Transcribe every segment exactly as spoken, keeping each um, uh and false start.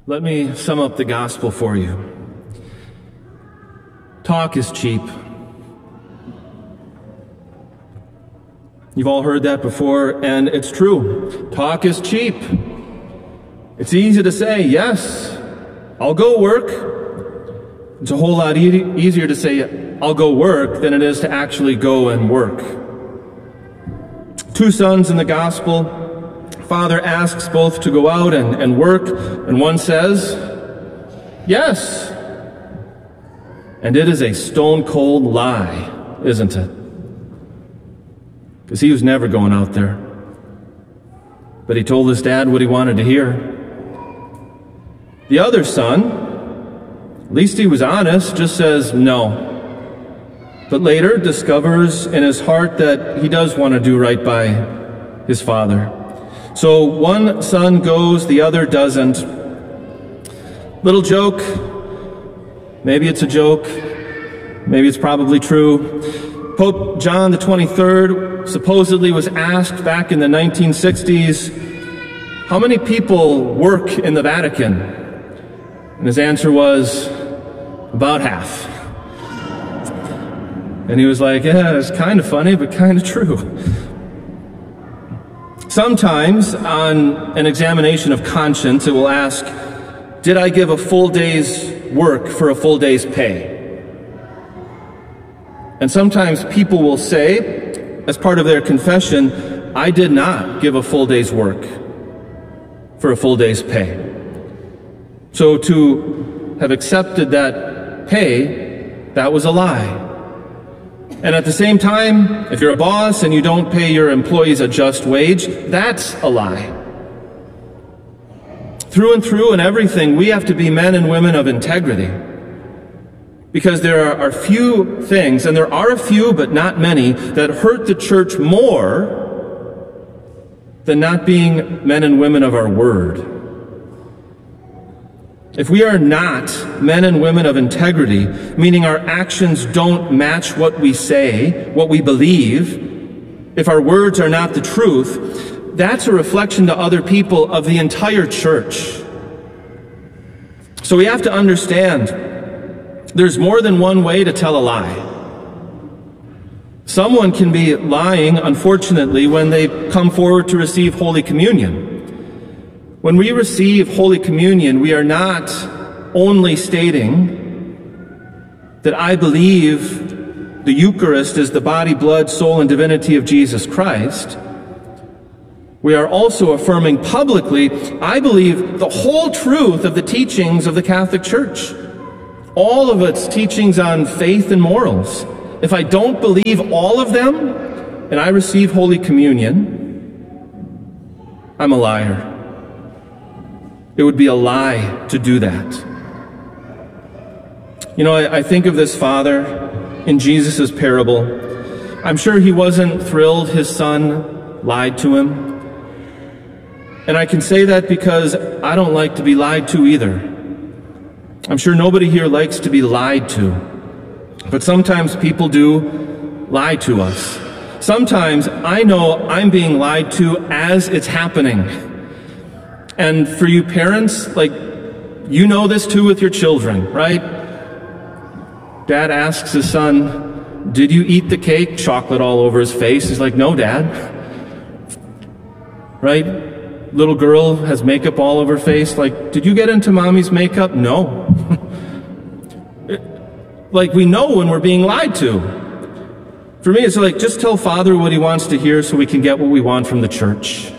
Let me sum up the gospel for you. Talk is cheap. You've all heard that before, and it's true. Talk is cheap. It's easy to say, yes, I'll go work. It's a whole lot e- easier to say, I'll go work, than it is to actually go and work. Two sons in the gospel. Father asks both to go out and, and work, and one says, yes. And it is a stone-cold lie, isn't it? Because he was never going out there. But he told his dad what he wanted to hear. The other son, at least he was honest, just says no. But later discovers in his heart that he does want to do right by his father. So one son goes, the other doesn't. Little joke. Maybe it's a joke. Maybe it's probably true. Pope John the twenty-third supposedly was asked back in the nineteen sixties, how many people work in the Vatican? And his answer was, about half. And he was like, yeah, it's kind of funny, but kind of true. Sometimes on an examination of conscience, it will ask, did I give a full day's work for a full day's pay? And sometimes people will say, as part of their confession, I did not give a full day's work for a full day's pay. So to have accepted that pay, that was a lie. And at the same time, if you're a boss and you don't pay your employees a just wage, that's a lie. Through and through and everything, we have to be men and women of integrity. Because there are, are few things, and there are a few, but not many, that hurt the church more than not being men and women of our word. If we are not men and women of integrity, meaning our actions don't match what we say, what we believe, if our words are not the truth, that's a reflection to other people of the entire church. So we have to understand there's more than one way to tell a lie. Someone can be lying, unfortunately, when they come forward to receive Holy Communion. When we receive Holy Communion, we are not only stating that I believe the Eucharist is the body, blood, soul, and divinity of Jesus Christ. We are also affirming publicly, I believe the whole truth of the teachings of the Catholic Church. All of its teachings on faith and morals. If I don't believe all of them, and I receive Holy Communion, I'm a liar. It would be a lie to do that. You know, I, I think of this father in Jesus' parable. I'm sure he wasn't thrilled his son lied to him. And I can say that because I don't like to be lied to either. I'm sure nobody here likes to be lied to. But sometimes people do lie to us. Sometimes I know I'm being lied to as it's happening. And for you parents, like, you know this too with your children, right? Dad asks his son, did you eat the cake? Chocolate all over his face. He's like, no, Dad. Right? Little girl has makeup all over her face. Like, did you get into mommy's makeup? No. Like, we know when we're being lied to. For me, it's like, just tell Father what he wants to hear so we can get what we want from the church.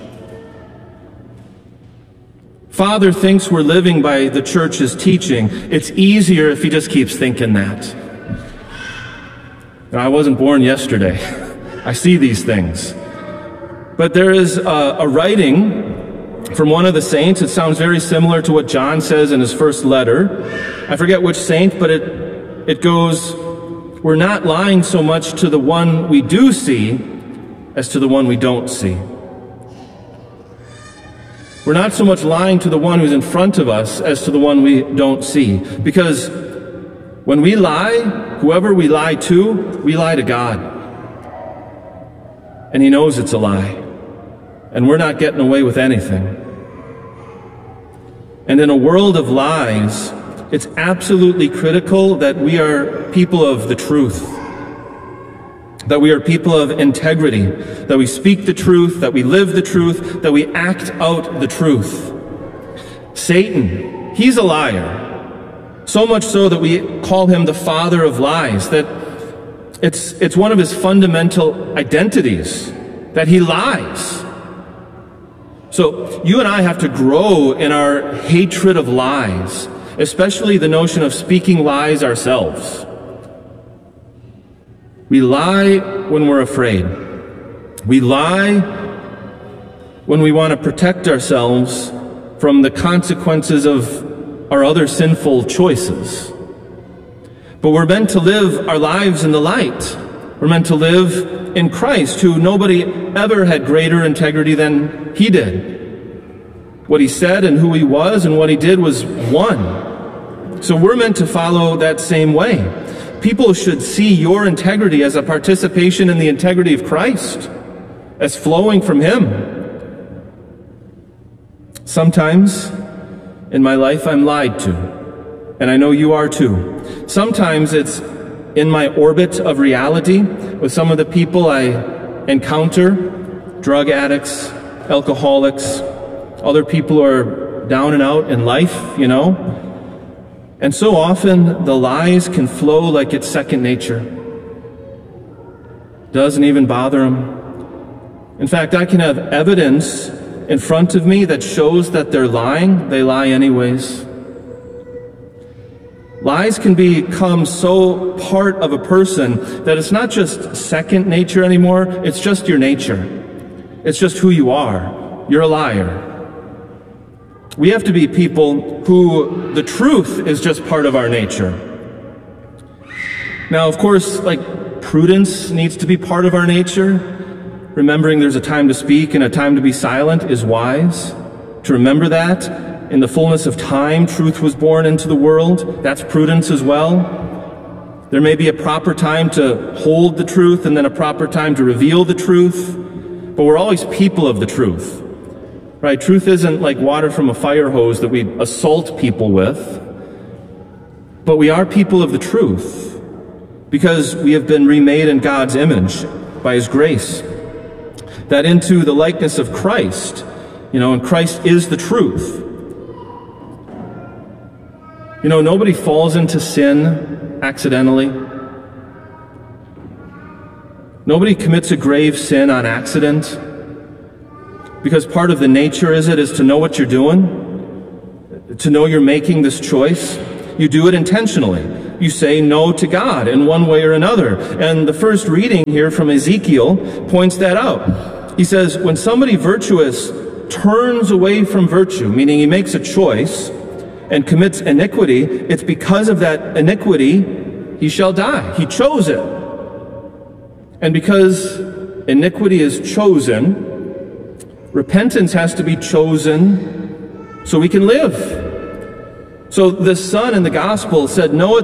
Father thinks we're living by the church's teaching. It's easier if he just keeps thinking that. Now, I wasn't born yesterday. I see these things. But there is a, a writing from one of the saints. It sounds very similar to what John says in his first letter. I forget which saint, but it, it goes, we're not lying so much to the one we do see as to the one we don't see. We're not so much lying to the one who's in front of us as to the one we don't see. Because when we lie, whoever we lie to, we lie to God. And he knows it's a lie. And we're not getting away with anything. And in a world of lies, it's absolutely critical that we are people of the truth, that we are people of integrity, that we speak the truth, that we live the truth, that we act out the truth. Satan, he's a liar. So much so that we call him the father of lies, that it's, it's one of his fundamental identities, that he lies. So you and I have to grow in our hatred of lies, especially the notion of speaking lies ourselves. We lie when we're afraid. We lie when we want to protect ourselves from the consequences of our other sinful choices. But we're meant to live our lives in the light. We're meant to live in Christ, who nobody ever had greater integrity than he did. What he said and who he was and what he did was one. So we're meant to follow that same way. People should see your integrity as a participation in the integrity of Christ, as flowing from him. Sometimes in my life I'm lied to, and I know you are too. Sometimes it's in my orbit of reality with some of the people I encounter, drug addicts, alcoholics, other people who are down and out in life, you know. And so often the lies can flow like it's second nature. Doesn't even bother them. In fact, I can have evidence in front of me that shows that they're lying. They lie anyways. Lies can become so part of a person that it's not just second nature anymore, it's just your nature. It's just who you are. You're a liar. We have to be people who the truth is just part of our nature. Now, of course, like prudence needs to be part of our nature. Remembering there's a time to speak and a time to be silent is wise. To remember that. In the fullness of time, truth was born into the world. That's prudence as well. There may be a proper time to hold the truth and then a proper time to reveal the truth. But we're always people of the truth. Right? Truth isn't like water from a fire hose that we assault people with. But we are people of the truth because we have been remade in God's image by his grace. That into the likeness of Christ, you know, and Christ is the truth. You know, nobody falls into sin accidentally. Nobody commits a grave sin on accident. Because part of the nature is it is to know what you're doing, to know you're making this choice. You do it intentionally. You say no to God in one way or another. And the first reading here from Ezekiel points that out. He says, when somebody virtuous turns away from virtue, meaning he makes a choice and commits iniquity, it's because of that iniquity he shall die. He chose it. And because iniquity is chosen, repentance has to be chosen so we can live. So the Son in the gospel said, no,